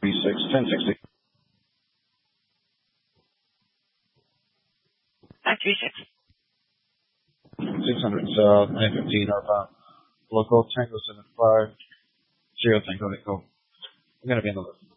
1060. 936. 600 South, 915 northbound. Local Tango 75, Tango Echo. I'm going to be on the list.